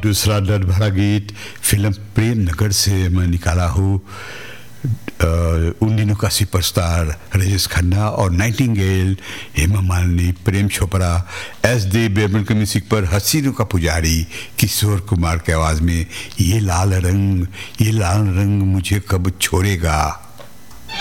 दूसरा दर्द भरा गीत फिल्म प्रेम नगर से मैं निकाला हूँ। उन दिनों का सुपरस्टार राजेश खन्ना और नाइटिंगेल, हेमा मालिनी, प्रेम चोपड़ा, एस.डी. बर्मन की म्यूजिक पर हसीनों का पुजारी किशोर कुमार के आवाज़ में ये लाल रंग मुझे कब छोड़ेगा।